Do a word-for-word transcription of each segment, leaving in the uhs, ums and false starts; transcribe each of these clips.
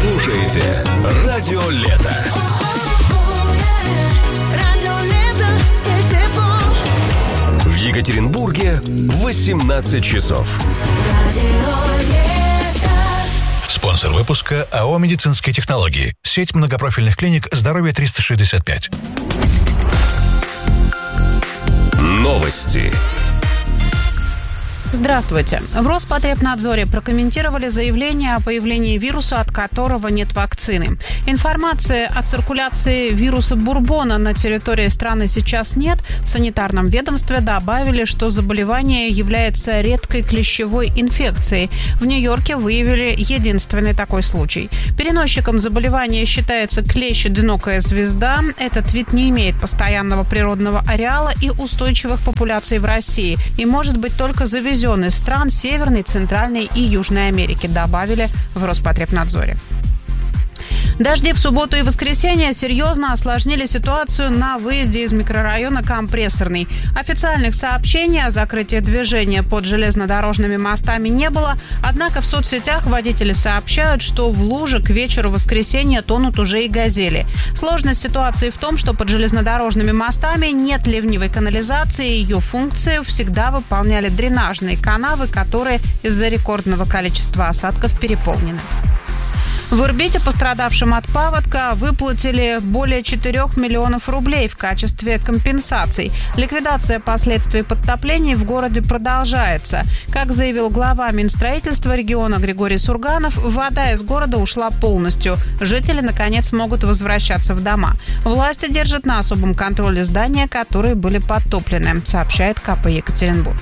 слушаете Радио Лето. В Екатеринбурге восемнадцать часов. Спонсор выпуска АО «Медицинские технологии». Сеть многопрофильных клиник «Здоровье триста шестьдесят пять». Новости. Здравствуйте. В Роспотребнадзоре прокомментировали заявление о появлении вируса, от которого нет вакцины. Информации о циркуляции вируса бурбона на территории страны сейчас нет. В санитарном ведомстве добавили, что заболевание является редкой клещевой инфекцией. В Нью-Йорке выявили единственный такой случай. Переносчиком заболевания считается клещ «одинокая звезда». Этот вид не имеет постоянного природного ареала и устойчивых популяций в России и может быть только завезен из стран Северной, Центральной и Южной Америки, добавили в Роспотребнадзоре. Дожди в субботу и воскресенье серьезно осложнили ситуацию на выезде из микрорайона Компрессорный. Официальных сообщений о закрытии движения под железнодорожными мостами не было, однако в соцсетях водители сообщают, что в луже к вечеру воскресенья тонут уже и газели. Сложность ситуации в том, что под железнодорожными мостами нет ливневой канализации, и ее функцию всегда выполняли дренажные канавы, которые из-за рекордного количества осадков переполнены. В Ирбите пострадавшим от паводка выплатили более четырёх миллионов рублей в качестве компенсаций. Ликвидация последствий подтоплений в городе продолжается. Как заявил глава Минстроительства региона Григорий Сурганов, вода из города ушла полностью. Жители, наконец, могут возвращаться в дома. Власти держат на особом контроле здания, которые были подтоплены, сообщает ка пэ Екатеринбург.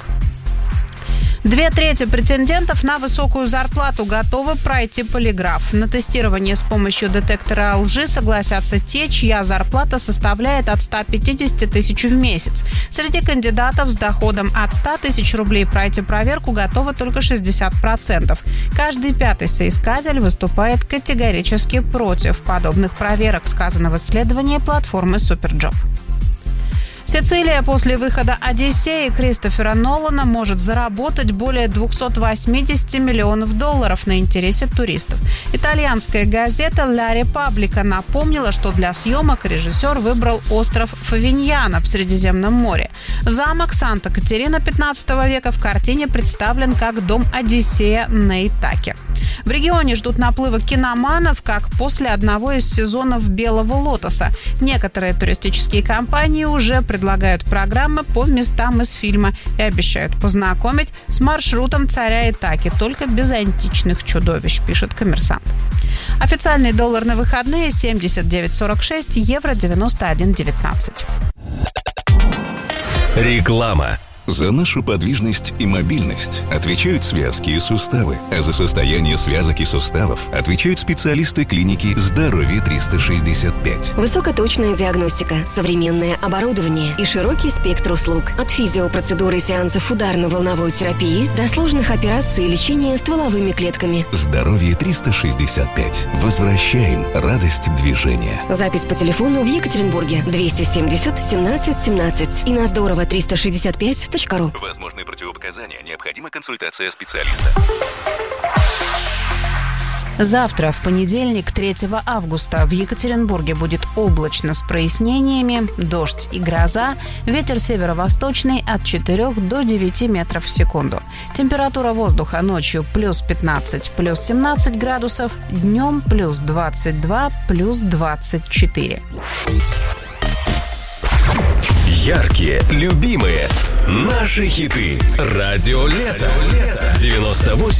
Две трети претендентов на высокую зарплату готовы пройти полиграф. На тестирование с помощью детектора лжи согласятся те, чья зарплата составляет от ста пятидесяти тысяч в месяц. Среди кандидатов с доходом от ста тысяч рублей пройти проверку готовы только шестьдесят процентов. Каждый пятый соискатель выступает категорически против подобных проверок, сказано в исследовании платформы Суперджоп. Сицилия после выхода «Одиссеи» Кристофера Нолана может заработать более двухсот восьмидесяти миллионов долларов на интересе туристов. Итальянская газета «Ла Репаблика» напомнила, что для съемок режиссер выбрал остров Фавиньяно в Средиземном море. Замок Санта-Катерина пятнадцатого века в картине представлен как дом Одиссея на Итаке. В регионе ждут наплыва киноманов, как после одного из сезонов «Белого лотоса». Некоторые туристические компании уже предлагают программы по местам из фильма и обещают познакомить с маршрутом царя Итаки, только без античных чудовищ, пишет «Коммерсант». Официальный доллар на выходные семьдесят девять сорок шесть, евро девяносто один девятнадцать. Реклама. За нашу подвижность и мобильность отвечают связки и суставы, а за состояние связок и суставов отвечают специалисты клиники «Здоровье триста шестьдесят пять». Высокоточная диагностика, современное оборудование и широкий спектр услуг. От физиопроцедуры и сеансов ударно-волновой терапии до сложных операций и лечения стволовыми клетками. «Здоровье триста шестьдесят пять». Возвращаем радость движения. Запись по телефону в Екатеринбурге двести семьдесят семнадцать семнадцать и на здорово триста шестьдесят пять. Возможные противопоказания. Необходима консультация специалиста. Завтра, в понедельник, третьего августа, в Екатеринбурге будет облачно с прояснениями, дождь и гроза, ветер северо-восточный от четырёх до девяти метров в секунду. Температура воздуха ночью плюс пятнадцать, плюс семнадцать градусов, днем плюс двадцать два, плюс двадцать четыре. Яркие, любимые, наши хиты. Радио Лето. девяносто восемь